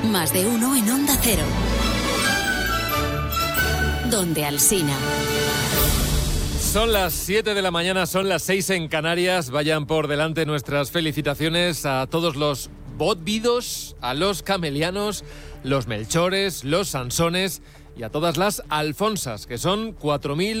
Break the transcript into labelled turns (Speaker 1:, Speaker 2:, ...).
Speaker 1: Más de uno en Onda Cero. Donde Alsina.
Speaker 2: Son las 7 de la mañana, son las 6 en Canarias. Vayan por delante nuestras felicitaciones a todos los bótvidos, a los camelianos, los melchores, los sansones y a todas las alfonsas, que son 4.000